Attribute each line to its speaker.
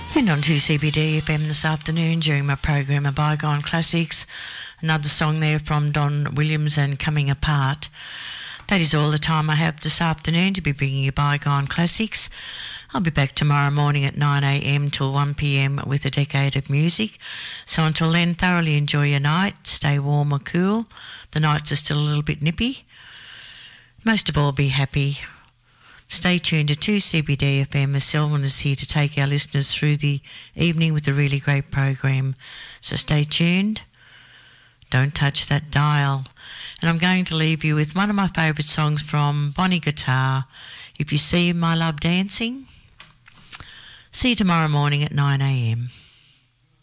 Speaker 1: And on to CBD FM this afternoon during my program of Bygone Classics. Another song there from Don Williams and Coming Apart. That is all the time I have this afternoon to be bringing you Bygone Classics. I'll be back tomorrow morning at 9 a.m. till 1 p.m. with a decade of music. So until then, thoroughly enjoy your night. Stay warm or cool. The nights are still a little bit nippy. Most of all, be happy. Stay tuned to 2CBD FM as Selwyn is here to take our listeners through the evening with a really great program. So stay tuned. Don't touch that dial. And I'm going to leave you with one of my favourite songs from Bonnie Guitar, If You See My Love Dancing. See you tomorrow morning at 9 a.m.